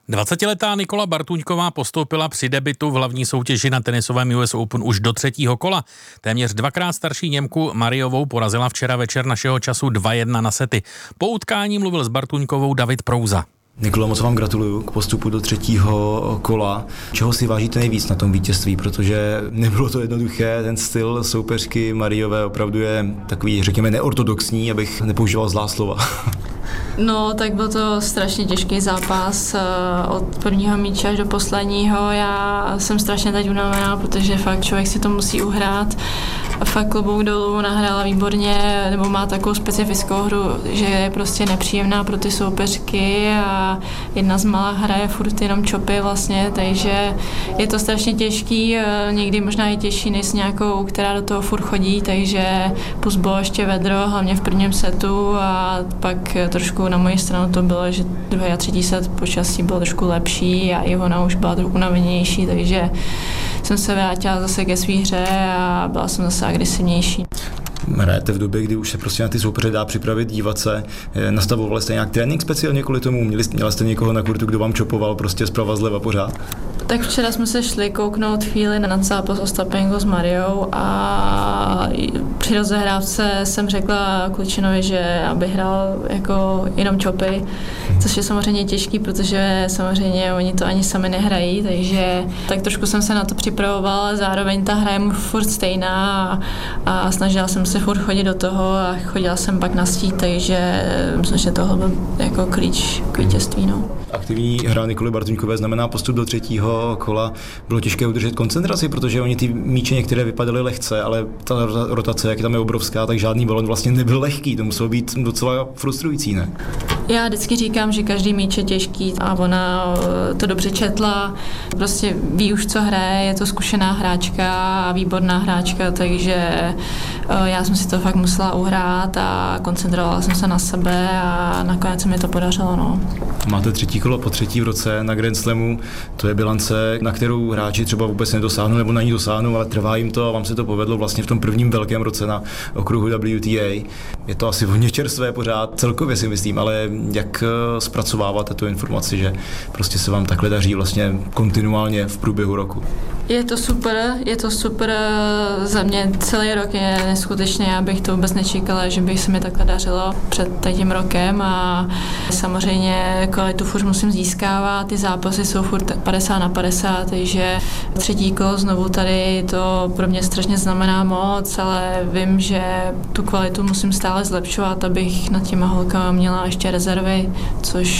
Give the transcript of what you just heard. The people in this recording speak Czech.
20letá Nikola Bartuňková postoupila při debutu v hlavní soutěži na tenisovém US Open už do třetího kola. Téměř dvakrát starší Němku Mariovou porazila včera večer našeho času 2-1 na sety. Po utkání mluvil s Bartuňkovou David Prouza. Nikolo, moc vám gratuluju k postupu do třetího kola. Čeho si vážíte nejvíc na tom vítězství, protože nebylo to jednoduché, ten styl soupeřky Mariové opravdu je takový, řekněme, neortodoxní, abych nepoužíval zlá slova. No, tak byl to strašně těžký zápas od prvního míče až do posledního. Já jsem strašně teď unavená, protože fakt člověk si to musí uhrát. Fakt klobouk dolů, nahrála výborně, nebo má takovou specifickou hru, že je prostě nepříjemná pro ty soupeřky a jedna z malá hraje furt jenom čopy vlastně, takže je to strašně těžký, někdy možná i těžší než s nějakou, která do toho furt chodí, takže plus bylo ještě vedro, hlavně v prvním setu a pak trošku na moji stranu to bylo, že druhý a třetí set počasí bylo trošku lepší a i ona už byla trochu unavenější, takže jsem se vrátila zase ke svý hře a byla jsem zase agresivnější. Hrajete v době, kdy už se prostě na ty soupeře dá připravit, dívat se. Nastavovali jste nějak trénink speciálně kvůli tomu? Měla jste někoho na kurtu, kdo vám čopoval prostě zprava zleva pořád? Tak včera jsme se šli kouknout chvíli na zápas Ostapenko s Mariou a při rozehrávce jsem řekla Klučinovi, že aby hrál jako jenom čopy, což je samozřejmě těžký, protože samozřejmě oni to ani sami nehrají, takže tak trošku jsem se na to připravovala, zároveň ta hra je mu furt stejná a snažila jsem se furt chodit do toho a chodila jsem pak na stít, takže myslím, že tohle byl jako klíč k vítězství. No. Aktivní hra Nikoly Bartuňkové znamená postup do třetího kola. Bylo těžké udržet koncentraci, protože oni ty míče některé vypadaly lehce, ale ta rotace, jak tam je obrovská, tak žádný balon vlastně nebyl lehký. To muselo být docela frustrující, ne? Já vždycky říkám, že každý míč je těžký a ona to dobře četla, prostě ví už, co hraje, je to zkušená hráčka a výborná hráčka, takže já jsem si to fakt musela uhrát a koncentrovala jsem se na sebe a nakonec se mi to podařilo. No. Máte třetí kolo po třetí v roce na Grand Slamu, to je bilance, na kterou hráči třeba vůbec nedosáhnou nebo na ní dosáhnou, ale trvá jim to a vám se to povedlo vlastně v tom prvním velkém roce na okruhu WTA. Je to asi hodně čerstvé pořád, celkově si myslím, ale jak zpracováváte tu informaci, že prostě se vám takhle daří vlastně kontinuálně v průběhu roku? Je to super, za mě celý rok je neskutečný, já bych to vůbec nečekala, že bych se mi takhle dařilo před tím rokem a samozřejmě kvalitu furt musím získávat, ty zápasy jsou furt 50/50, takže třetí kolo znovu tady to pro mě strašně znamená moc, ale vím, že tu kvalitu musím stále zlepšovat, abych nad těma holkama měla ještě rezervy, což